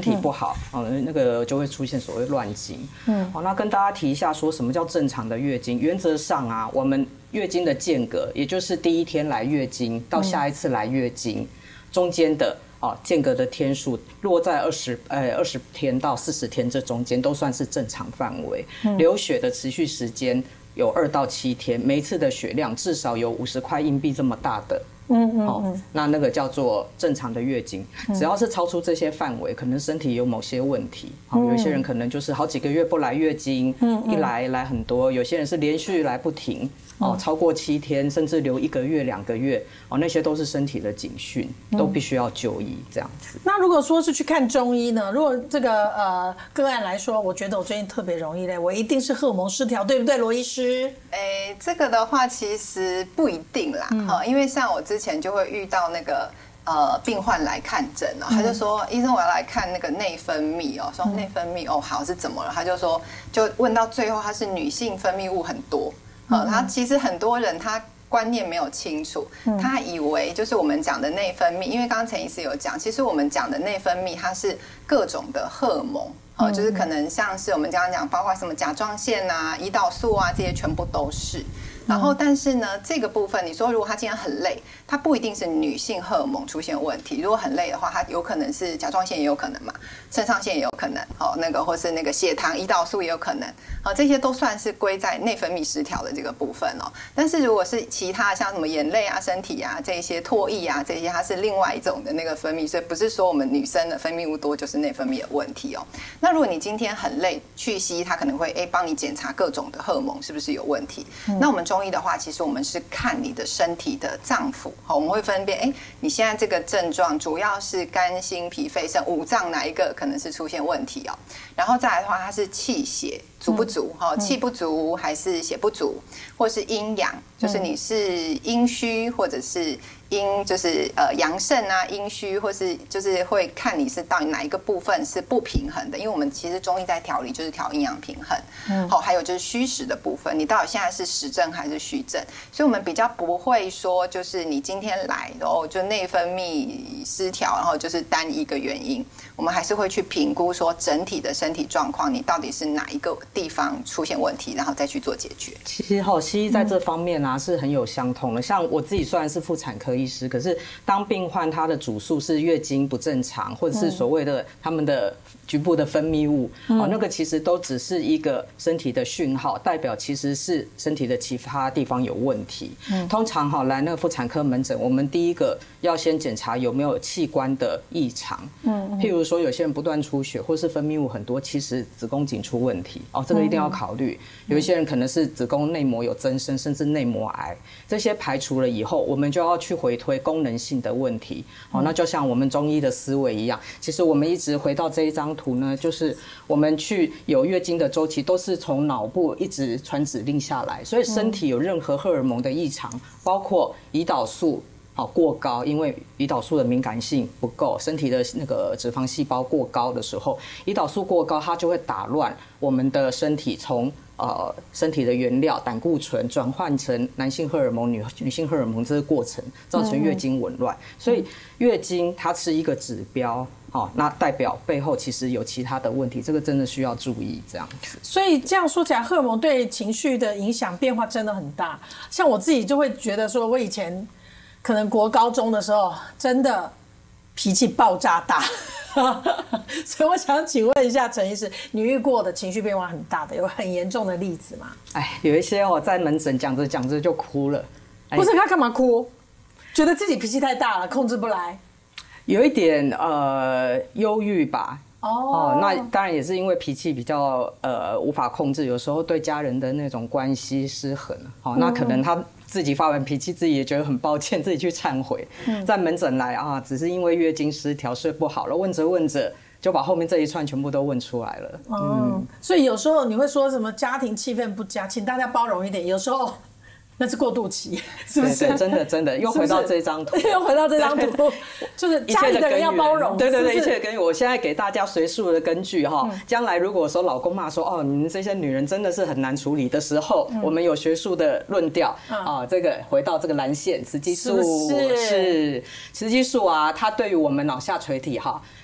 体不好，那个就会出现所谓乱经。那跟大家提一下，说什么叫正常的月经？原则上啊，我们月经的间隔，也就是第一天来月经到下一次来月经中间的间隔的天数落在20天到40天这中间，都算是正常范围。流血的持续时间有2到7天，每一次的血量至少有50块硬币这么大的。那个叫做正常的月经，只要是超出这些范围，可能身体有某些问题。有一些人可能就是好几个月不来月经，一来很多；有些人是连续来不停，超过7天，甚至留1个月、2个月，那些都是身体的警讯，都必须要就医这样子。 那如果说是去看中医呢？如果这个个案来说，我觉得我最近特别容易嘞，我一定是荷尔蒙失调，对不对，罗医师？ 这个的话其实不一定啦，因为像我之前就会遇到那个病患来看诊哦，他就说医生我要来看那个内分泌哦，说内分泌好是怎么了？他就说就问到最后他是女性分泌物很多，他其实很多人他观念没有清楚，他以为就是我们讲的内分泌，因为刚刚陈医师有讲，其实我们讲的内分泌它是各种的荷尔蒙。就是可能像是我们刚刚讲，包括什么甲状腺啊、胰岛素啊，这些全部都是。然后，但是呢，这个部分，你说如果他今天很累，他不一定是女性荷尔蒙出现问题。如果很累的话，他有可能是甲状腺也有可能嘛，肾上腺也有可能，那个或是那个血糖、胰岛素也有可能，这些都算是归在内分泌失调的这个部分哦。但是如果是其他像什么眼泪啊、身体啊这些唾液啊这些，它是另外一种的那个分泌，所以不是说我们女生的分泌物多就是内分泌的问题哦。那如果你今天很累，去西医他可能会帮你检查各种的荷尔蒙是不是有问题。那我们中医的话，其实我们是看你的身体的脏腑，我们会分辨，你现在这个症状主要是肝、心、脾、肺、肾5脏哪一个可能是出现问题哦。然后再来的话，它是气血足不足，气不足还是血不足，或是阴阳，就是你是阴虚或者是阴，就是阳盛啊，阴虚，或是就是会看你是到底哪一个部分是不平衡的，因为我们其实中医在调理就是调阴阳平衡，还有就是虚实的部分，你到底现在是实症还是虚症，所以我们比较不会说就是你今天来然后就内分泌失调，然后就是单一个原因，我们还是会去评估说整体的身体状况，你到底是哪一个地方出现问题，然后再去做解决。 其实西医在这方面啊是很有相同的，像我自己虽然是妇产科医师，可是当病患他的主诉是月经不正常，或者是所谓的他们的局部的分泌物，那个其实都只是一个身体的讯号，代表其实是身体的其他地方有问题。通常来那个妇产科门诊，我们第一个要先检查有没有器官的异常，譬如说有些人不断出血，或是分泌物很多，其实子宫颈出问题，这个一定要考虑。有一些人可能是子宫内膜有增生，甚至内膜癌，这些排除了以后，我们就要去回推功能性的问题。那就像我们中医的思维一样，其实我们一直回到这一张图呢，就是我们去有月经的周期都是从脑部一直传指令下来，所以身体有任何荷尔蒙的异常，包括胰岛素过高，因为胰岛素的敏感性不够，身体的那个脂肪细胞过高的时候，胰岛素过高，它就会打乱我们的身体从身体的原料胆固醇转换成男性荷尔蒙、女性荷尔蒙这个过程，造成月经紊乱。所以月经它是一个指标，那代表背后其实有其他的问题，这个真的需要注意这样子。 所以这样说起来，荷尔蒙对情绪的影响变化真的很大。像我自己就会觉得说，我以前可能国高中的时候真的脾气爆炸大。所以我想请问一下陈医师，你遇过的情绪变化很大的有很严重的例子吗？ 有一些在门诊讲着讲着就哭了。 不是，他干嘛哭？觉得自己脾气太大了，控制不来， 有一点忧郁吧。那当然也是因为脾气比较无法控制，有时候对家人的那种关系失衡，那可能他自己发完脾气，自己也觉得很抱歉，自己去忏悔。在门诊来只是因为月经失调睡不好了，问着问着就把后面这一串全部都问出来了。 所以有时候你会说什么家庭气氛不佳，请大家包容一点，有时候那是过渡期，是不是？ 对，真的，又回到这张图， 又回到这张图，就是家里的人要包容。 对，一切的根源，我现在给大家随述的根据将来如果说老公骂说你们这些女人真的是很难处理的时候，我们有学术的论调这个回到这个蓝线雌激素，是雌激素它对于我们脑下垂体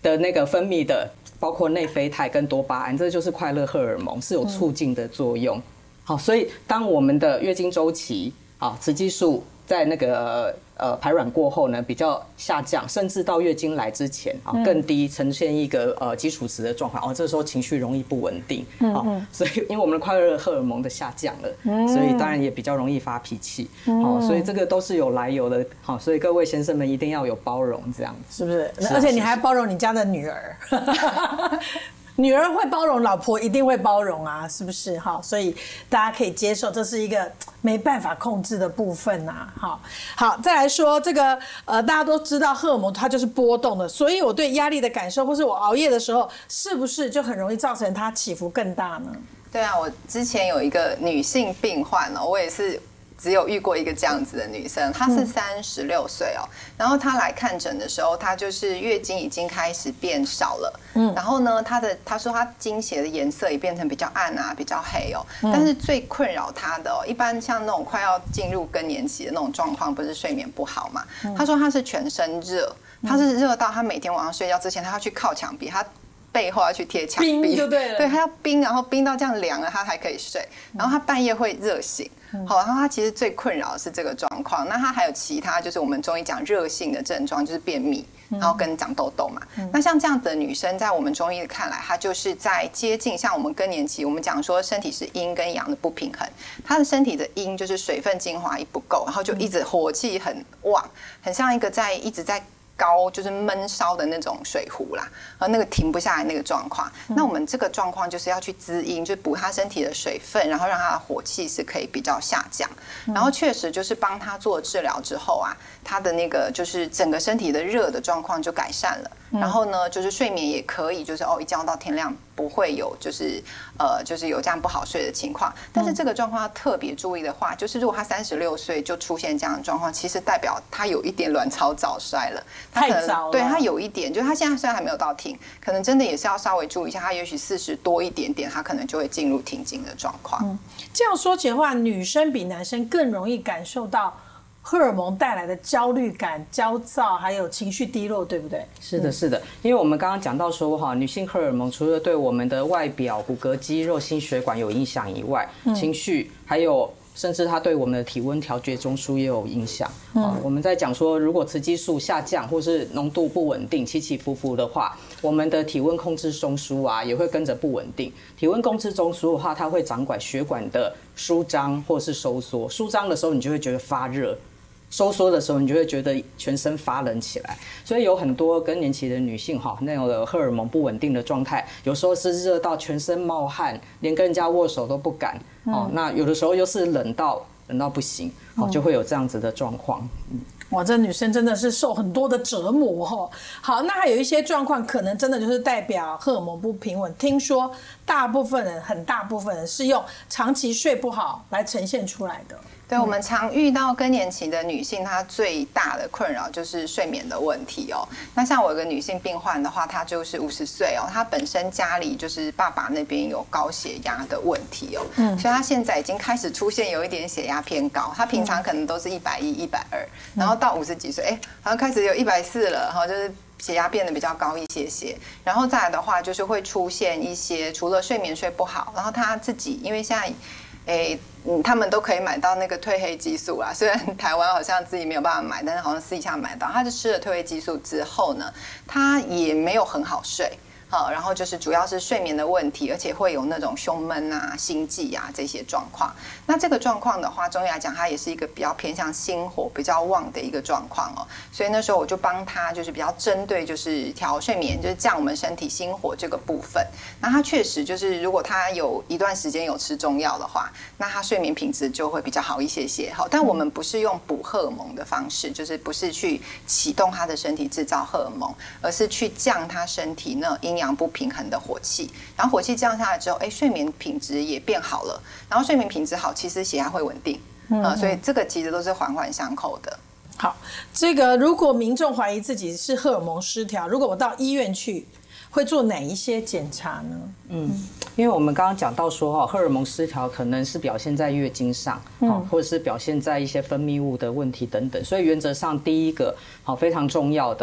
的那个分泌的，包括内啡肽跟多巴胺，这就是快乐荷尔蒙，是有促进的作用。好，所以当我们的月经周期啊，雌激素在那个排卵过后呢，比较下降，甚至到月经来之前啊更低，呈现一个基础值的状况。这时候情绪容易不稳定。所以因为我们的快乐荷尔蒙的下降了，所以当然也比较容易发脾气。所以这个都是有来由的。好，所以各位先生们一定要有包容，这样子是不是？而且你还包容你家的女儿。女儿会包容，老婆一定会包容啊，是不是？哈，所以大家可以接受，这是一个没办法控制的部分呐。好，再来说这个大家都知道荷尔蒙它就是波动的，所以我对压力的感受，或是我熬夜的时候，是不是就很容易造成它起伏更大呢？ 对啊，我之前有一个女性病患哦，我也是只有遇过一个这样子的女生，她是36岁哦，然后她来看诊的时候，她就是月经已经开始变少了，然后呢，她说她经血的颜色也变成比较暗啊，比较黑哦，但是最困扰她的哦，一般像那种快要进入更年期的那种状况，不是睡眠不好嘛？她说她是全身热，她是热到她每天晚上睡觉之前，她要去靠墙壁，她背后要去贴墙壁， 冰就对了， 对，他要冰，然后冰到这样凉了，他才可以睡。然后他半夜会热醒，好，然后他其实最困扰的是这个状况。那他还有其他，就是我们中医讲热性的症状，就是便秘，然后跟长痘痘嘛。那像这样的女生，在我们中医看来，她就是在接近像我们更年期，我们讲说身体是阴跟阳的不平衡，她的身体的阴就是水分精华一不够，然后就一直火气很旺，很像一个一直在高就是闷烧的那种水壶啦，那个停不下来那个状况。那我们这个状况就是要去滋阴，就补他身体的水分，然后让他的火气是可以比较下降。然后确实就是帮他做治疗之后啊，他的那个就是整个身体的热的状况就改善了。然后呢，就是睡眠也可以，就是一觉到天亮不会有就是有这样不好睡的情况。但是这个状况要特别注意的话，就是如果他36岁就出现这样的状况，其实代表他有一点卵巢早衰了。 太早了， 对，他有一点，就是他现在虽然还没有到停，可能真的也是要稍微注意一下，他也许40多一点点，他可能就会进入停经的状况。 这样说起来的话，女生比男生更容易感受到荷尔蒙带来的焦虑感、焦躁，还有情绪低落，对不对？ 是的，是的，因为我们刚刚讲到说女性荷尔蒙除了对我们的外表、骨骼、肌肉、心血管有影响以外，情绪还有甚至它对我们的体温调节中枢也有影响。我们在讲说，如果雌激素下降或是浓度不稳定、起起伏伏的话，我们的体温控制中枢啊也会跟着不稳定。体温控制中枢的话，它会掌管血管的舒张或是收缩。舒张的时候，你就会觉得发热。收缩的时候，你就会觉得全身发冷起来，所以有很多更年期的女性那种的荷尔蒙不稳定的状态，有时候是热到全身冒汗，连跟人家握手都不敢。那有的时候又是冷到不行，就会有这样子的状况。 哇，这女生真的是受很多的折磨哈。好，那还有一些状况可能真的就是代表荷尔蒙不平稳。听说很大部分人是用长期睡不好来呈现出来的。 对，我们常遇到更年期的女性，她最大的困扰就是睡眠的问题哦。那像我有个女性病患的话，她就是50岁哦，她本身家里就是爸爸那边有高血压的问题哦，所以她现在已经开始出现有一点血压偏高，她平常可能都是110、120，然后到50几岁，好像开始有140了，就是血压变得比较高一些，然后再来的话就是会出现一些除了睡眠睡不好，然后她自己因为现在他们都可以买到那个褪黑激素啦，虽然台湾好像自己没有办法买，但是好像私底下买到。他就吃了褪黑激素之后呢，他也没有很好睡。然后就是主要是睡眠的问题，而且会有那种胸闷啊、心悸啊这些状况。那这个状况的话，中医来讲，它也是一个比较偏向心火比较旺的一个状况哦。所以那时候我就帮他，就是比较针对就是调睡眠，就是降我们身体心火这个部分。那他确实就是，如果他有一段时间有吃中药的话，那他睡眠品质就会比较好一些。好，但我们不是用补荷尔蒙的方式，就是不是去启动他的身体制造荷尔蒙，而是去降他身体那阴阳不平衡的火气，然后火气降下来之后，睡眠品质也变好了，然后睡眠品质好，其实血压会稳定，所以这个其实都是环环相扣的。 好，这个如果民众怀疑自己是荷尔蒙失调，如果我到医院去，会做哪一些检查呢？ 因为我们刚刚讲到说荷尔蒙失调可能是表现在月经上，或者是表现在一些分泌物的问题等等，所以原则上第一个非常重要的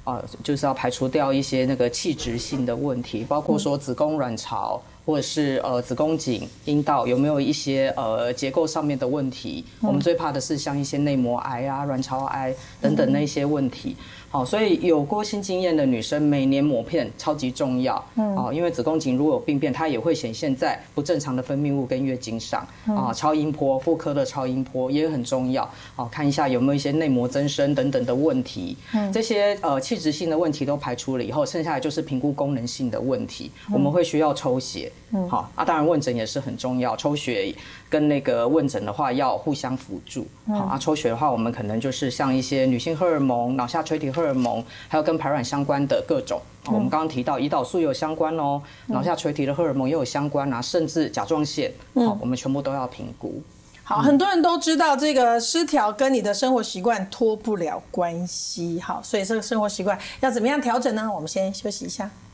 就是要排除掉一些那个器质性的问题，包括说子宫、卵巢。或者是子宫颈、阴道有没有一些结构上面的问题？我们最怕的是像一些内膜癌啊、卵巢癌等等那些问题。好，所以有过性经验的女生每年抹片超级重要。因为子宫颈如果有病变，它也会显现在不正常的分泌物跟月经上。超音波、妇科的超音波也很重要。看一下有没有一些内膜增生等等的问题。这些器质性的问题都排除了以后，剩下来就是评估功能性的问题。我们会需要抽血。好当然问诊也是很重要，抽血跟那个问诊的话要互相辅助。好抽血的话，我们可能就是像一些女性荷尔蒙、脑下垂体荷尔蒙，还有跟排卵相关的各种。我们刚刚提到胰岛素也有相关哦，脑下垂体的荷尔蒙也有相关啊，甚至甲状腺，好，我们全部都要评估。 好，很多人都知道这个失调跟你的生活习惯脱不了关系，好，所以这个生活习惯要怎么样调整呢？我们先休息一下。